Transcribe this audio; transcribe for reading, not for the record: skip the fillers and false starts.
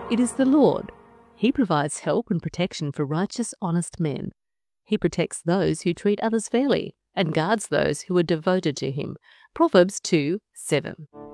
It is the Lord. He provides help and protection for righteous, honest men. He protects those who treat others fairly and guards those who are devoted to him. Proverbs 2:7.